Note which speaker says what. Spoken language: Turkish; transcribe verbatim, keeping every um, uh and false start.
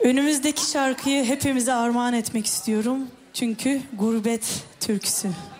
Speaker 1: Önümüzdeki şarkıyı hepimize armağan etmek istiyorum. Çünkü gurbet türküsü.